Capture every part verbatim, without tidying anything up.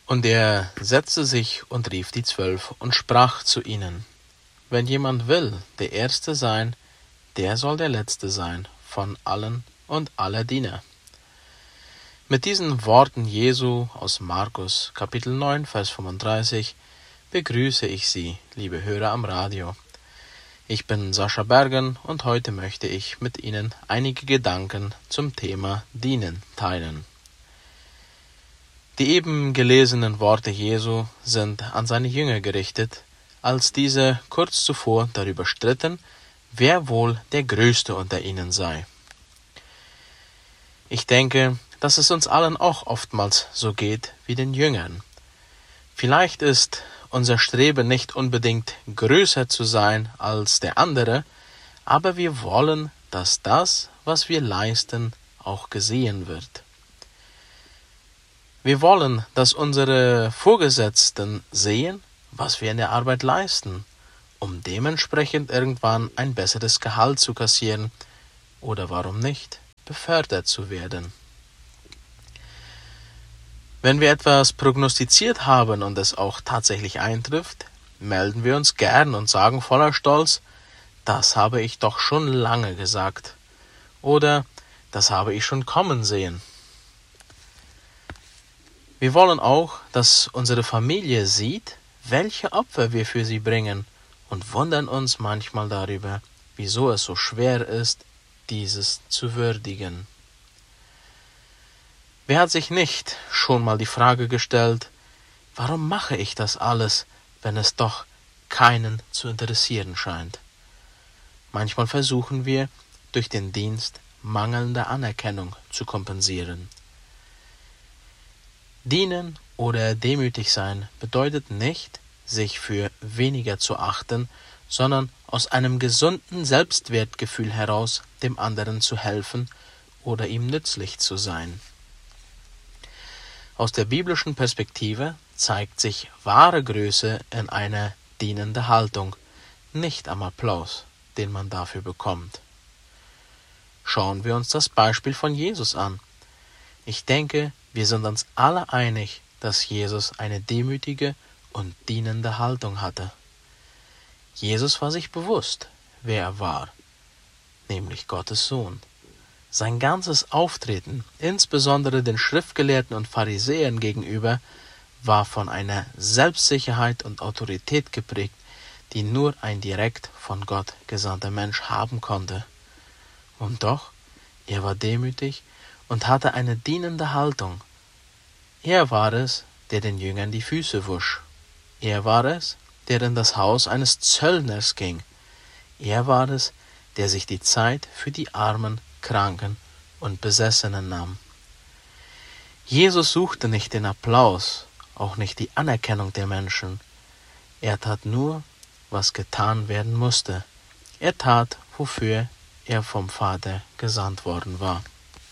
Und er setzte sich und rief die Zwölf und sprach zu ihnen: Wenn jemand will der Erste sein, der soll der Letzte sein von allen und aller Diener. Mit diesen Worten Jesu aus Markus Kapitel neun, Vers fünfunddreißig begrüße ich Sie, liebe Hörer am Radio. Ich bin Sascha Bergen und heute möchte ich mit Ihnen einige Gedanken zum Thema Dienen teilen. Die eben gelesenen Worte Jesu sind an seine Jünger gerichtet, als diese kurz zuvor darüber stritten, wer wohl der Größte unter ihnen sei. Ich denke, dass es uns allen auch oftmals so geht wie den Jüngern. Vielleicht ist unser Streben nicht unbedingt größer zu sein als der andere, aber wir wollen, dass das, was wir leisten, auch gesehen wird. Wir wollen, dass unsere Vorgesetzten sehen, was wir in der Arbeit leisten, um dementsprechend irgendwann ein besseres Gehalt zu kassieren oder warum nicht, befördert zu werden. Wenn wir etwas prognostiziert haben und es auch tatsächlich eintrifft, melden wir uns gern und sagen voller Stolz: Das habe ich doch schon lange gesagt. Oder das habe ich schon kommen sehen. Wir wollen auch, dass unsere Familie sieht, welche Opfer wir für sie bringen, und wundern uns manchmal darüber, wieso es so schwer ist, dieses zu würdigen. Wer hat sich nicht schon mal die Frage gestellt: Warum mache ich das alles, wenn es doch keinen zu interessieren scheint? Manchmal versuchen wir, durch den Dienst mangelnde Anerkennung zu kompensieren. Dienen oder demütig sein bedeutet nicht, sich für weniger zu achten, sondern aus einem gesunden Selbstwertgefühl heraus dem anderen zu helfen oder ihm nützlich zu sein. Aus der biblischen Perspektive zeigt sich wahre Größe in einer dienenden Haltung, nicht am Applaus, den man dafür bekommt. Schauen wir uns das Beispiel von Jesus an. Ich denke, wir sind uns alle einig, dass Jesus eine demütige und dienende Haltung hatte. Jesus war sich bewusst, wer er war, nämlich Gottes Sohn. Sein ganzes Auftreten, insbesondere den Schriftgelehrten und Pharisäern gegenüber, war von einer Selbstsicherheit und Autorität geprägt, die nur ein direkt von Gott gesandter Mensch haben konnte. Und doch, er war demütig und hatte eine dienende Haltung. Er war es, der den Jüngern die Füße wusch. Er war es, der in das Haus eines Zöllners ging. Er war es, der sich die Zeit für die Armen, Kranken und Besessenen nahm. Jesus suchte nicht den Applaus, auch nicht die Anerkennung der Menschen. Er tat nur, was getan werden musste. Er tat, wofür er vom Vater gesandt worden war.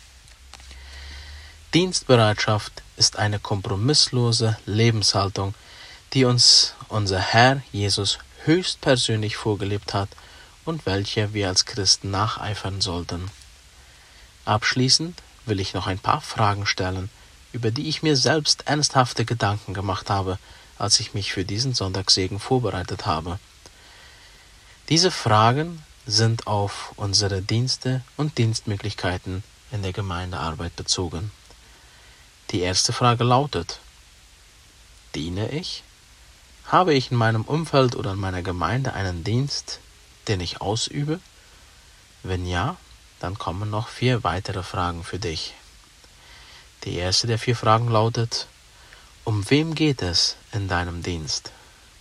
Dienstbereitschaft ist eine kompromisslose Lebenshaltung, die uns unser Herr Jesus höchstpersönlich vorgelebt hat und welcher wir als Christen nacheifern sollten. Abschließend will ich noch ein paar Fragen stellen, über die ich mir selbst ernsthafte Gedanken gemacht habe, als ich mich für diesen Sonntagssegen vorbereitet habe. Diese Fragen sind auf unsere Dienste und Dienstmöglichkeiten in der Gemeindearbeit bezogen. Die erste Frage lautet: Diene ich? Habe ich in meinem Umfeld oder in meiner Gemeinde einen Dienst, den ich ausübe? Wenn ja, dann kommen noch vier weitere Fragen für dich. Die erste der vier Fragen lautet: Um wem geht es in deinem Dienst?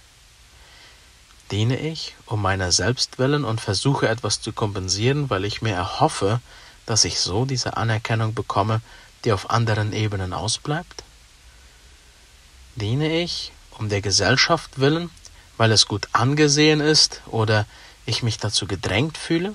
Diene ich um meiner selbst willen und versuche etwas zu kompensieren, weil ich mir erhoffe, dass ich so diese Anerkennung bekomme, die auf anderen Ebenen ausbleibt? Diene ich um der Gesellschaft willen, weil es gut angesehen ist oder ich mich dazu gedrängt fühle?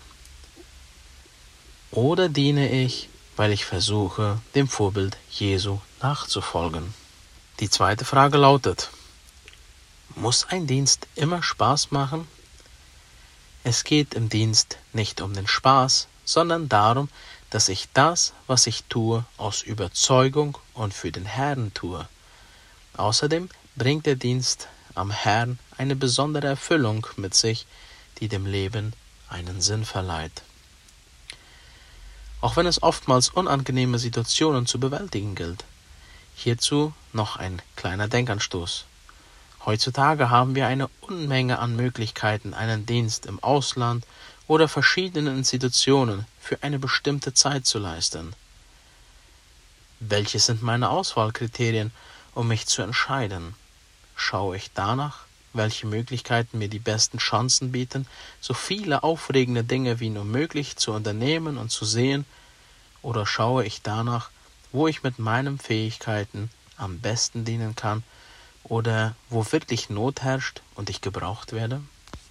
Oder diene ich, weil ich versuche, dem Vorbild Jesu nachzufolgen? Die zweite Frage lautet: Muss ein Dienst immer Spaß machen? Es geht im Dienst nicht um den Spaß, sondern darum, dass ich das, was ich tue, aus Überzeugung und für den Herrn tue. Außerdem bringt der Dienst am Herrn eine besondere Erfüllung mit sich, die dem Leben einen Sinn verleiht. Auch wenn es oftmals unangenehme Situationen zu bewältigen gilt. Hierzu noch ein kleiner Denkanstoß. Heutzutage haben wir eine Unmenge an Möglichkeiten, einen Dienst im Ausland oder verschiedenen Institutionen für eine bestimmte Zeit zu leisten. Welche sind meine Auswahlkriterien, um mich zu entscheiden? Schaue ich danach, welche Möglichkeiten mir die besten Chancen bieten, so viele aufregende Dinge wie nur möglich zu unternehmen und zu sehen, oder schaue ich danach, wo ich mit meinen Fähigkeiten am besten dienen kann oder wo wirklich Not herrscht und ich gebraucht werde?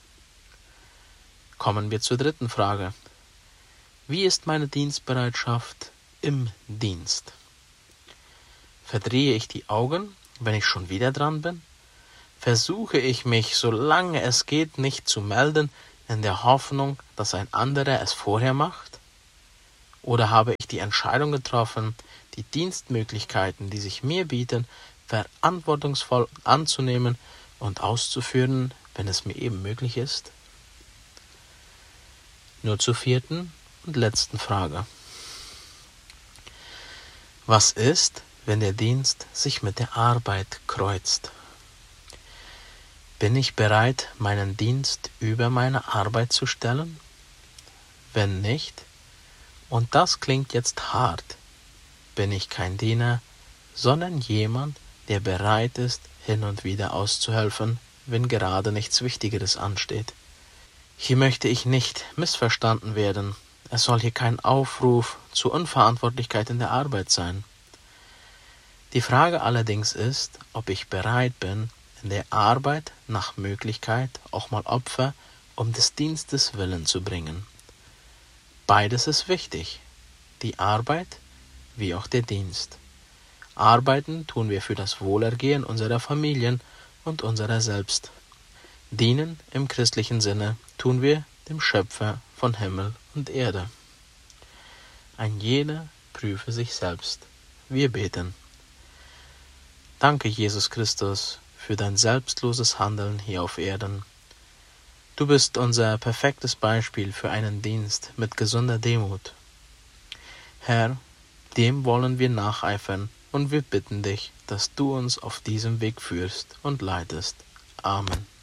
Kommen wir zur dritten Frage. Wie ist meine Dienstbereitschaft im Dienst? Verdrehe ich die Augen, wenn ich schon wieder dran bin? Versuche ich mich, solange es geht, nicht zu melden, in der Hoffnung, dass ein anderer es vorher macht? Oder habe ich die Entscheidung getroffen, die Dienstmöglichkeiten, die sich mir bieten, verantwortungsvoll anzunehmen und auszuführen, wenn es mir eben möglich ist? Nur zur vierten und letzten Frage. Was ist, wenn der Dienst sich mit der Arbeit kreuzt? Bin ich bereit, meinen Dienst über meine Arbeit zu stellen? Wenn nicht, und das klingt jetzt hart, bin ich kein Diener, sondern jemand, der bereit ist, hin und wieder auszuhelfen, wenn gerade nichts Wichtigeres ansteht. Hier möchte ich nicht missverstanden werden. Es soll hier kein Aufruf zur Unverantwortlichkeit in der Arbeit sein. Die Frage allerdings ist, ob ich bereit bin, in der Arbeit nach Möglichkeit auch mal Opfer um des Dienstes willen zu bringen. Beides ist wichtig, die Arbeit wie auch der Dienst. Arbeiten tun wir für das Wohlergehen unserer Familien und unserer selbst. Dienen im christlichen Sinne tun wir dem Schöpfer von Himmel und Erde. Ein jeder prüfe sich selbst. Wir beten. Danke, Jesus Christus, für dein selbstloses Handeln hier auf Erden. Du bist unser perfektes Beispiel für einen Dienst mit gesunder Demut. Herr, dem wollen wir nacheifern und wir bitten dich, dass du uns auf diesem Weg führst und leitest. Amen.